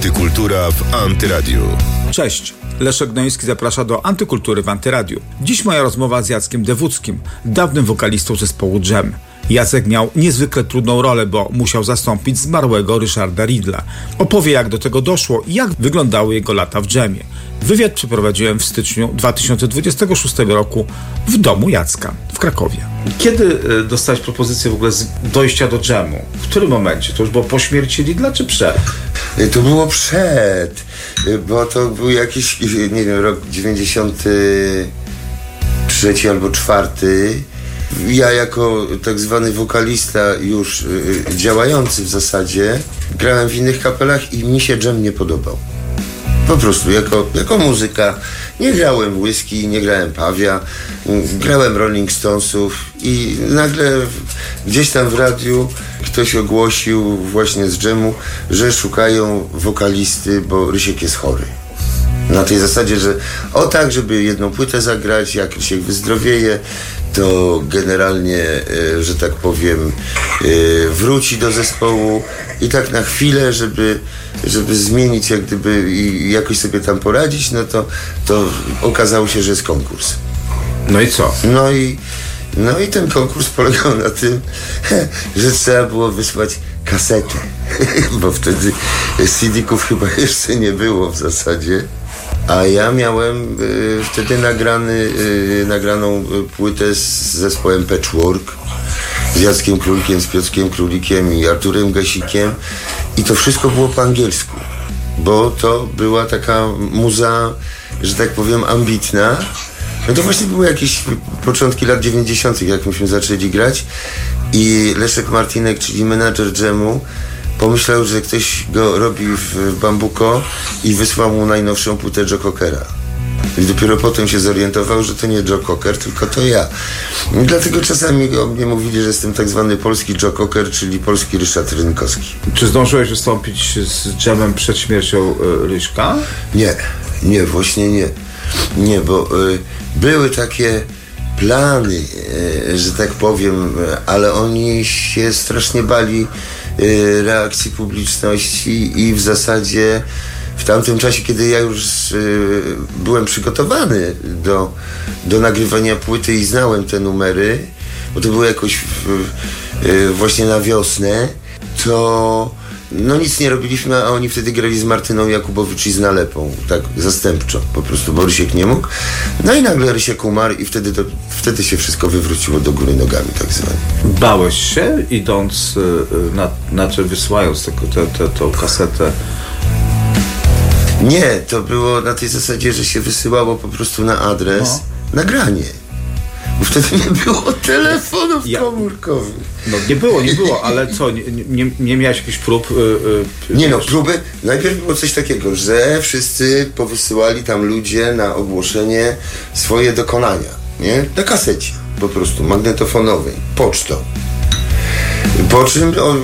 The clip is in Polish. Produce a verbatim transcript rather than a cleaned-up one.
Antykultura w Antyradiu. Cześć, Leszek Gnoński zaprasza do Antykultury w Antyradiu. Dziś moja rozmowa z Jackiem Dewódzkim, dawnym wokalistą zespołu Dżem. Jacek miał niezwykle trudną rolę, bo musiał zastąpić zmarłego Ryszarda Ridla. Opowie, jak do tego doszło i jak wyglądały jego lata w Dżemie. Wywiad przeprowadziłem w styczniu dwa tysiące dwudziestego szóstego roku w domu Jacka w Krakowie. Kiedy dostałeś propozycję w ogóle dojścia do Dżemu? W którym momencie? To już było po śmierci Ridla czy przed? To było przed, bo to był jakiś, nie wiem, rok dziewięćdziesiąty trzeci albo czwarty. Ja jako tak zwany wokalista już y, działający w zasadzie grałem w innych kapelach i mi się Dżem nie podobał. Po prostu jako, jako muzyka. Nie grałem whisky, nie grałem Pawia, grałem Rolling Stonesów i nagle gdzieś tam w radiu ktoś ogłosił właśnie z Dżemu, że szukają wokalisty, bo Rysiek jest chory. Na tej zasadzie, że o tak, żeby jedną płytę zagrać, jak Rysiek wyzdrowieje, to generalnie, że tak powiem, wróci do zespołu i tak na chwilę, żeby, żeby zmienić, jak gdyby i jakoś sobie tam poradzić, no to, to okazało się, że jest konkurs. No i co? No i, no i ten konkurs polegał na tym, że trzeba było wysłać kasetę, bo wtedy C D-ków chyba jeszcze nie było w zasadzie. A ja miałem y, wtedy nagrany, y, nagraną płytę z zespołem Patchwork, z Jackiem Królikiem, z Piotrkiem Królikiem i Arturem Gasikiem i to wszystko było po angielsku, bo to była taka muza, że tak powiem, ambitna. No to właśnie były jakieś początki lat dziewięćdziesiątych, jak myśmy zaczęli grać i Leszek Martinek, czyli menadżer Dżemu, pomyślał, że ktoś go robi w Bambuko i wysłał mu najnowszą płytę Joe Cockera. I dopiero potem się zorientował, że to nie Joe Cocker, tylko to ja. I dlatego czasami o mnie mówili, że jestem tak zwany polski Joe Cocker, czyli polski Ryszard Rynkowski. Czy zdążyłeś wystąpić z Dżemem przed śmiercią y, Ryśka? Nie, nie, właśnie nie. Nie, bo y, były takie plany, y, że tak powiem, ale oni się strasznie bali y, reakcji publiczności i w zasadzie w tamtym czasie, kiedy ja już y, byłem przygotowany do, do nagrywania płyty i znałem te numery, bo to było jakoś w, y, właśnie na wiosnę, to no nic nie robiliśmy, a oni wtedy grali z Martyną Jakubowicz i z Nalepą, tak zastępczo, po prostu, bo Rysiek nie mógł. No i nagle Rysiek umarł i wtedy, to, wtedy się wszystko wywróciło do góry nogami, tak zwane. Bałeś się, idąc, na, znaczy wysyłając tę kasetę? Nie, to było na tej zasadzie, że się wysyłało po prostu na adres no. nagranie. Bo wtedy nie było telefonów ja, komórkowych. No nie było, nie było, ale co, nie, nie, nie miałeś jakichś prób? Yy, yy, nie no, próby, najpierw było coś takiego, że wszyscy powysyłali tam ludzie na ogłoszenie swoje dokonania, nie? Na kasecie, po prostu, magnetofonowej, pocztą. Po czym on